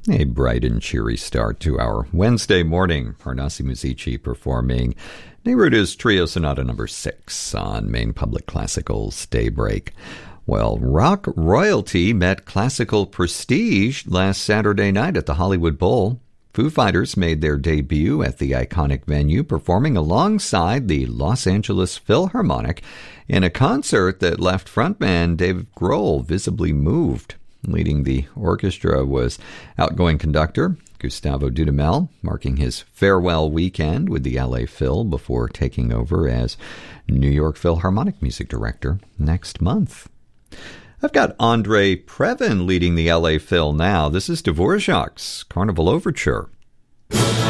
A bright and cheery start to our Wednesday morning. Parnassi Musici performing Neruda's Trio Sonata No. 6 on Maine Public Classical's Daybreak. Well, rock royalty met classical prestige last Saturday night at the Hollywood Bowl. Foo Fighters made their debut at the iconic venue, performing alongside the Los Angeles Philharmonic in a concert that left frontman Dave Grohl visibly moved. Leading the orchestra was outgoing conductor Gustavo Dudamel, marking his farewell weekend with the LA Phil before taking over as New York Philharmonic music director next month. I've got Andre Previn leading the LA Phil now. This is Dvorak's Carnival Overture.